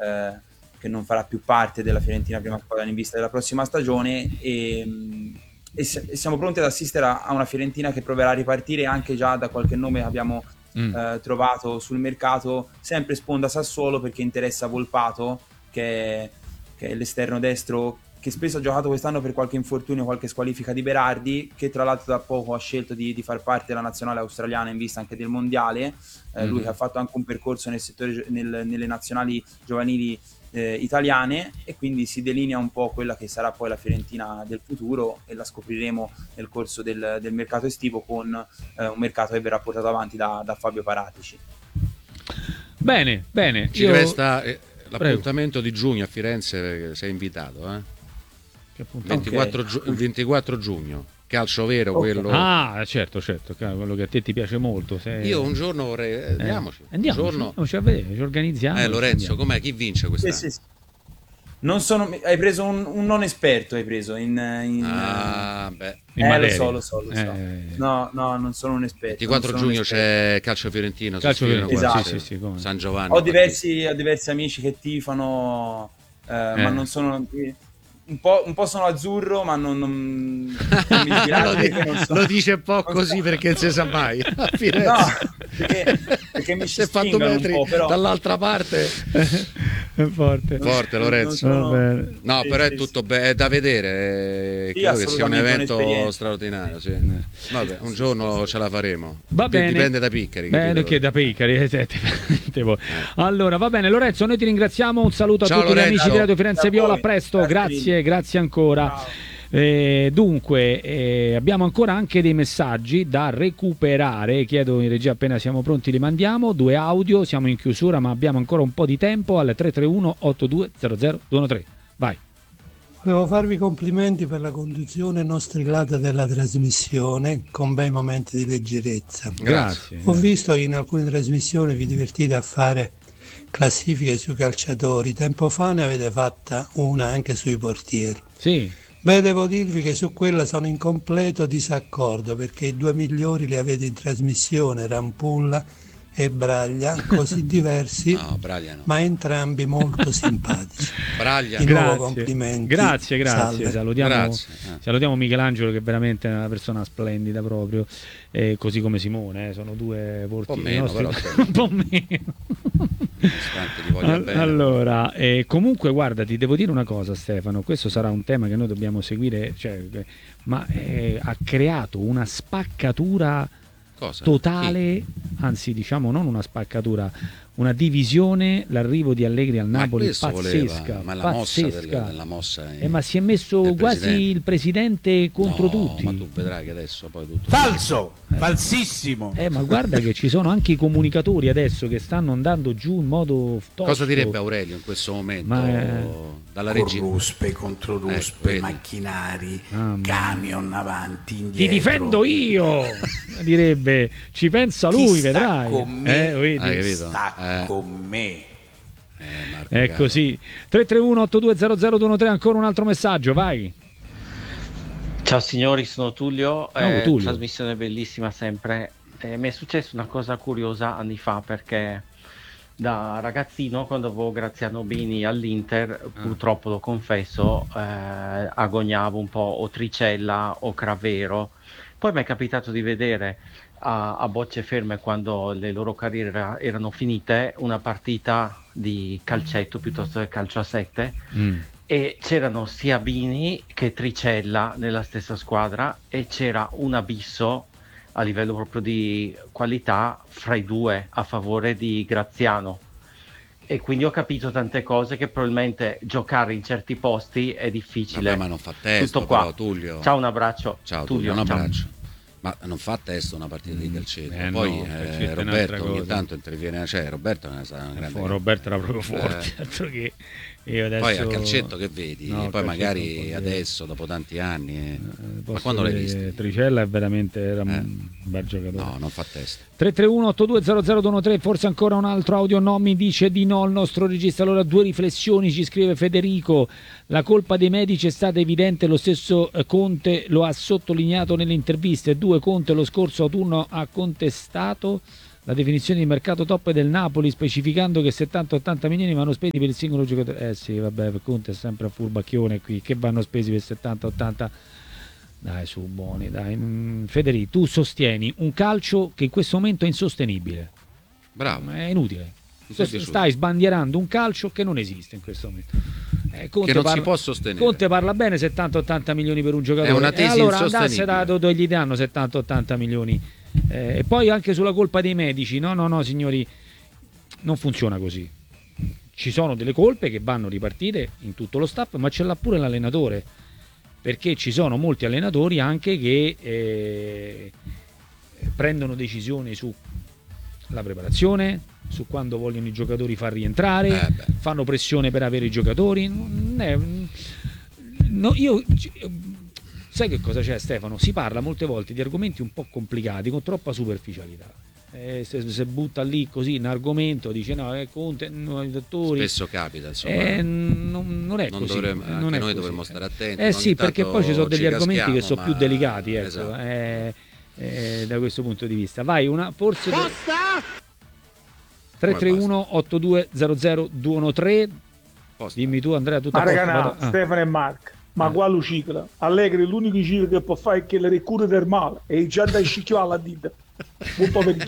che non farà più parte della Fiorentina prima squadra in vista della prossima stagione, e siamo pronti ad assistere a una Fiorentina che proverà a ripartire anche già da qualche nome che abbiamo trovato sul mercato, sempre sponda Sassuolo, perché interessa Volpato, che è l'esterno destro che spesso ha giocato quest'anno per qualche infortunio, qualche squalifica di Berardi, che tra l'altro da poco ha scelto di far parte della nazionale australiana in vista anche del mondiale. Lui che ha fatto anche un percorso nel settore, nelle nazionali giovanili italiane, e quindi si delinea un po' quella che sarà poi la Fiorentina del futuro, e la scopriremo nel corso del mercato estivo, con un mercato che verrà portato avanti da Fabio Paratici. Bene, ci resta l'appuntamento di giugno a Firenze, sei invitato, Che 24 giugno, calcio vero, quello. Certo, quello che a te ti piace molto. Io un giorno vorrei andiamo, ci organizziamo. Lorenzo, com'è? Chi vince quest'anno? Sì. Non sono, hai preso un non esperto, hai preso in lo so. No, non sono un esperto. 24 giugno c'è calcio fiorentino, esatto. Sì, San Giovanni. Ho diversi amici che tifano, ma non sono un po' sono azzurro, ma non mi lo dice un po' così perché non si sa mai. No, perché mi si è fatto metri un po', però dall'altra parte. È forte Lorenzo. Però è tutto è da vedere, credo che sia un evento straordinario, sì. Vabbè, un giorno ce la faremo. Va bene. Dipende da Piccari. Che da Piccari. Allora, va bene, Lorenzo, noi ti ringraziamo, un saluto a tutti gli amici di Radio Firenze Viola, a presto, grazie ancora. Dunque abbiamo ancora anche dei messaggi da recuperare, chiedo in regia appena siamo pronti li mandiamo, 2 audio, siamo in chiusura ma abbiamo ancora un po' di tempo, al 331 8200 213. Vai. Volevo farvi complimenti per la conduzione non strillata della trasmissione, con bei momenti di leggerezza. Grazie. Ho visto che in alcune trasmissioni vi divertite a fare classifiche sui calciatori, tempo fa ne avete fatta una anche sui portieri. Sì. Beh, devo dirvi che su quella sono in completo disaccordo, perché i 2 migliori li avete in trasmissione, Rampulla e Braglia, così diversi, ma entrambi molto simpatici. Braglia, di nuovo complimenti. Grazie. Salutiamo Michelangelo, che è veramente una persona splendida proprio, così come Simone, sono 2 portieri nostri. Un po' meno. Allora, comunque guarda, ti devo dire una cosa, Stefano, questo sarà un tema che noi dobbiamo seguire, ma ha creato una spaccatura totale, anzi diciamo non una spaccatura, una divisione, l'arrivo di Allegri al Napoli pazzesca, ma la mossa ma si è messo quasi il presidente contro tutti. Ma tu vedrai che adesso poi tutto falsissimo. Ma guarda che ci sono anche i comunicatori adesso che stanno andando giù in modo tosto. Cosa direbbe Aurelio in questo momento? Dalla regia, ruspe contro ruspe, macchinari, camion avanti, indietro. Ti difendo io, direbbe. Ci pensa lui, vedrai. Con me, con me. È così. 331-8200-213, ancora un altro messaggio, vai. Ciao signori, sono Tullio. Tullio. Trasmissione bellissima sempre. Mi è successa una cosa curiosa anni fa, perché da ragazzino, quando avevo Graziano Bini all'Inter, purtroppo lo confesso, agognavo un po' o Tricella o Cravero. Poi mi è capitato di vedere a bocce ferme, quando le loro carriere erano finite, una partita di calcetto piuttosto che calcio a 7, e c'erano sia Bini che Tricella nella stessa squadra, e c'era un abisso a livello proprio di qualità fra i due a favore di Graziano, e quindi ho capito tante cose, che probabilmente giocare in certi posti è difficile. Vabbè, ma non fa testo. Tutto qua. Però, Tullio. Ciao, un abbraccio. Ciao Tullio, un abbraccio. Ma non fa testo una partita di calcetto. Poi Roberto ogni tanto interviene, Roberto è una grande. Roberto era proprio forte, altro che io adesso... Poi a calcetto che vedi, poi magari adesso dopo tanti anni, ma quando l'hai visto? Tricella è veramente un bel giocatore. No, non fa testo. 331-8200-213, forse ancora un altro audio. No, mi dice di no il nostro regista. Allora, 2 riflessioni, ci scrive Federico. La colpa dei medici è stata evidente, lo stesso Conte lo ha sottolineato nelle interviste. 2, Conte lo scorso autunno ha contestato la definizione di mercato top del Napoli, specificando che 70-80 milioni vanno spesi per il singolo giocatore. Sì, vabbè, Conte è sempre un furbacchione qui, che vanno spesi per 70-80. Dai, su, buoni, dai. Federico, tu sostieni un calcio che in questo momento è insostenibile. Bravo. È inutile. Stai sbandierando un calcio che non esiste in questo momento. Che non si può sostenere. Conte parla bene, 70-80 milioni per un giocatore. È una tesi allora insostenibile. andasse dove gli danno 70-80 milioni. E poi anche sulla colpa dei medici. No, signori, non funziona così. Ci sono delle colpe che vanno ripartite in tutto lo staff, ma ce l'ha pure l'allenatore. Perché ci sono molti allenatori anche che prendono decisioni sulla preparazione, su quando vogliono i giocatori far rientrare, fanno pressione per avere i giocatori. Sai che cosa c'è, Stefano? Si parla molte volte di argomenti un po' complicati con troppa superficialità. Se butta lì così un argomento, dice no, Conte, no, i dottori. Spesso capita, insomma. Non è così. Noi così. Dovremmo stare attenti. Sì, perché poi ci sono degli argomenti che sono più delicati, ecco, esatto. Da questo punto di vista. Vai, forse 331 8200 213. Dimmi tu, Andrea, tutta Stefano e Mark. Ma quale ciclo? Allegri l'unico ciclo che può fare è che le cure del male e già da scicchio alla dita. Un po' per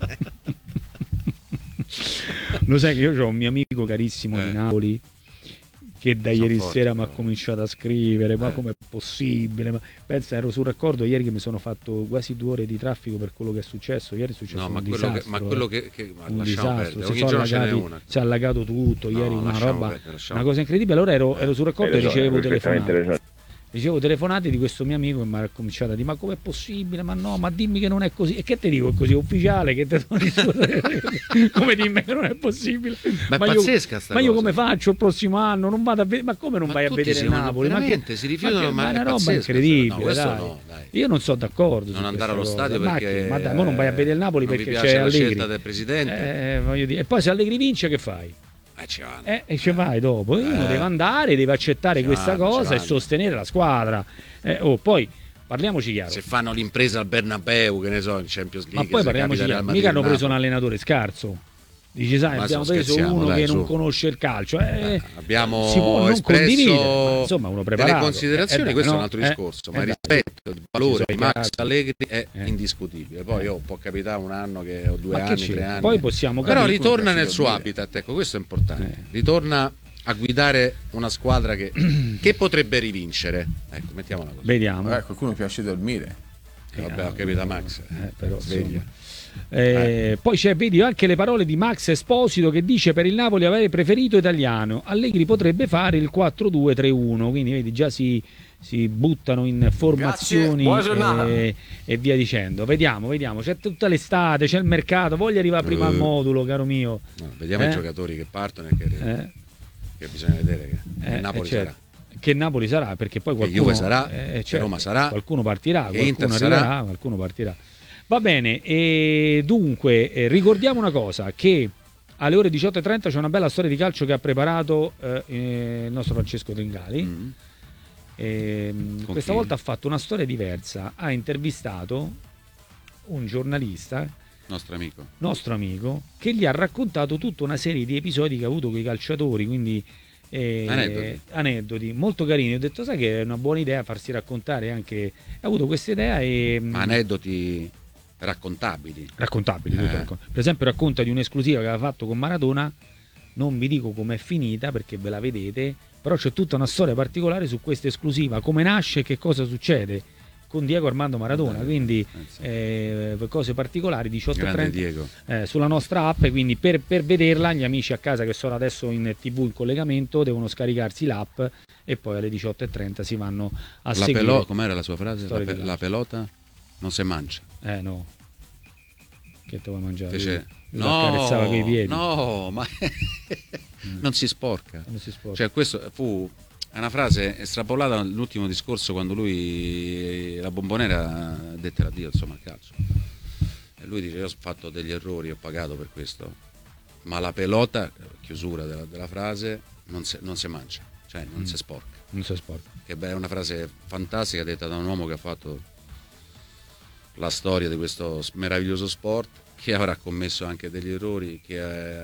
Lo sai che io ho un mio amico carissimo di Napoli che da ieri sera mi ha cominciato a scrivere, ma com'è possibile? Ma pensa, ero sul raccordo ieri che mi sono fatto quasi 2 ore di traffico per quello che è successo. Ieri è successo un disastro. Ma quello che un disastro, si è allagato tutto, ieri una roba, una cosa incredibile. Allora ero sul raccordo e ricevo telefonate di questo mio amico che mi ha cominciato a dire ma com'è possibile, ma no, ma dimmi che non è così. E che ti dico, è così ufficiale che te come dimmi che non è possibile. Ma è pazzesca sta cosa. Ma io come cosa. faccio il prossimo anno? Non vado a vedere, ma come non vai a vedere il Napoli? Veramente si rifiutano, ma è una roba pazzesca, incredibile, dai. Dai. Io non sono d'accordo non andare allo stadio perché ma dai, non vai a vedere il Napoli perché c'è la Allegri. scelta del presidente. Voglio dire. E poi se Allegri vince che fai? E ci vai dopo. Uno deve andare, deve accettare questa cosa e sostenere la squadra. Poi parliamoci chiaro. Se fanno l'impresa al Bernabeu, che ne so, in Champions League. Ma poi parliamoci chiaro. Mica hanno preso un allenatore scarso. Dici, sai, abbiamo preso uno che non conosce il calcio. Abbiamo si può non condividere, insomma, uno preparato. Delle considerazioni, questo è un altro discorso, ma il rispetto, il valore di Max Allegri è indiscutibile. Poi può capitare un anno che ho 2 anni, 3 anni. Poi possiamo però ritorna nel suo habitat, ecco, questo è importante. Ritorna a guidare una squadra che potrebbe rivincere. Ecco, mettiamola così. Vediamo. Qualcuno piace dormire. Vabbè, ho capito Max. Però sveglia. Poi vedi anche le parole di Max Esposito che dice per il Napoli avere preferito italiano. Allegri potrebbe fare il 4-2-3-1, quindi vedi già si buttano in formazioni e via dicendo. Vediamo, c'è tutta l'estate, c'è il mercato, voglio arrivare prima al modulo, caro mio. Vediamo i giocatori che partono e che bisogna vedere che Napoli sarà. Che Napoli sarà, perché poi qualcuno Juve sarà, Roma sarà, qualcuno partirà, qualcuno Inter arriverà, sarà. qualcuno partirà. Va bene, e dunque ricordiamo una cosa, che alle ore 18:30 c'è una bella storia di calcio che ha preparato il nostro Francesco Tringali. Questa volta ha fatto una storia diversa, ha intervistato un giornalista, nostro amico, che gli ha raccontato tutta una serie di episodi che ha avuto con i calciatori, quindi aneddoti molto carini. Ho detto, sai che è una buona idea farsi raccontare anche, ha avuto questa idea aneddoti raccontabili. Per esempio racconta di un'esclusiva che aveva fatto con Maradona, non vi dico com'è finita perché ve la vedete, però c'è tutta una storia particolare su questa esclusiva, come nasce e che cosa succede con Diego Armando Maradona, quindi cose particolari. 18:30 sulla nostra app, quindi per vederla gli amici a casa che sono adesso in TV in collegamento devono scaricarsi l'app e poi alle 18:30 si vanno a seguire. Com'era la sua frase? La pelota non si mangia. No. Che te vuoi mangiare? Accarezzava coi piedi. No, ma non si sporca. Cioè, questo fu una frase estrapolata dall'ultimo discorso quando lui, la Bombonera, dette l'addio insomma al calcio. E lui dice: io ho fatto degli errori, ho pagato per questo. Ma la pelota, chiusura della frase, non si mangia, cioè non si sporca. Non si sporca. Che è una frase fantastica detta da un uomo che ha fatto la storia di questo meraviglioso sport, che avrà commesso anche degli errori, che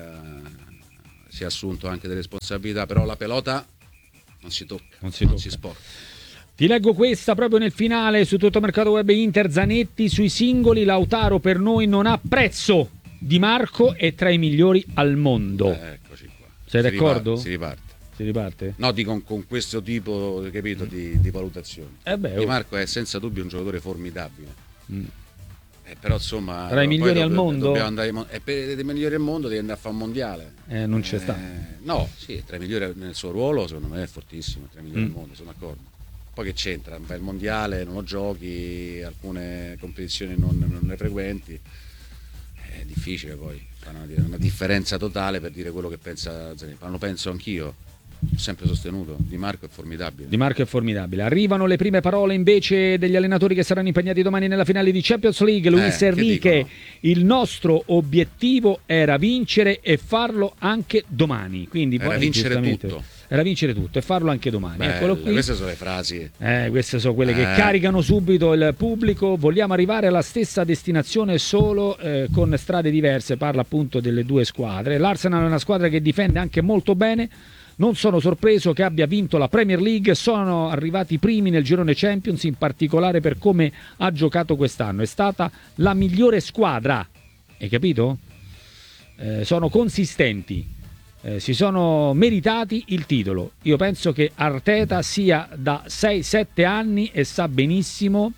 si è assunto anche delle responsabilità, però la pelota non si tocca, non si sporca. Ti leggo questa proprio nel finale su Tutto Mercato Web. Inter, Zanetti sui singoli, Lautaro per noi non ha prezzo, Di Marco è tra i migliori al mondo. Eccoci qua. Sei d'accordo? Si riparte. No, con questo tipo, capito, di valutazioni. Di Marco è senza dubbio un giocatore formidabile. Però insomma, tra i migliori al mondo, per i migliori al mondo devi andare a fare un mondiale. Non c'è sta. No, sì, tra i migliori nel suo ruolo, secondo me è fortissimo. Tra i migliori al mondo, sono d'accordo. Poi che c'entra? Fai il mondiale, non lo giochi, alcune competizioni non le frequenti. È difficile poi fare una differenza totale per dire quello che pensa Zanetti. Ma lo penso anch'io. Ho sempre sostenuto, Di Marco è formidabile. Arrivano le prime parole invece degli allenatori che saranno impegnati domani nella finale di Champions League. Luis Enrique, il nostro obiettivo era vincere e farlo anche domani. Quindi era vincere tutto e farlo anche domani. Eccolo qui. Queste sono le frasi. Queste sono quelle che caricano subito il pubblico. Vogliamo arrivare alla stessa destinazione solo con strade diverse. Parla appunto delle due squadre. L'Arsenal è una squadra che difende anche molto bene. Non sono sorpreso che abbia vinto la Premier League, sono arrivati primi nel girone Champions, in particolare per come ha giocato quest'anno. È stata la migliore squadra, hai capito? Sono consistenti, si sono meritati il titolo. Io penso che Arteta sia da 6-7 anni e sa benissimo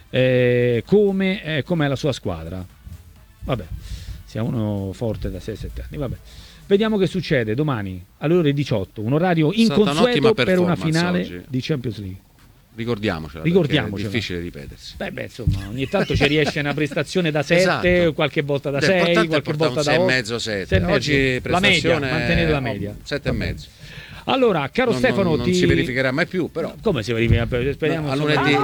come è la sua squadra. Vabbè, sia uno forte da 6-7 anni, vabbè. Vediamo che succede domani alle ore 18, un orario inconsueto per una finale oggi di Champions League. Ricordiamocela. È difficile ripetersi. Beh, insomma, ogni tanto ci riesce una prestazione da 7, esatto. Qualche volta da 6, qualche volta da 8. 6,5-7. Oggi la media, mantenere la media. 7,5. Allora, caro Stefano, non si verificherà mai più, però. Come si verifica? Speriamo a lunedì.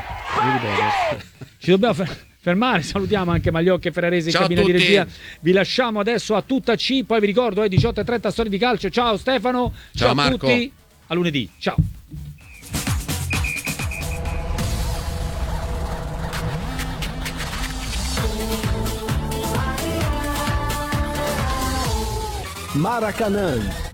Ci dobbiamo fermare, salutiamo anche Magliocca e Ferraresi in cabina di regia. Vi lasciamo adesso a tutta C, poi vi ricordo 18:30 storie di calcio. Ciao Stefano, ciao a Marco. tutti, a lunedì, ciao. Maracanã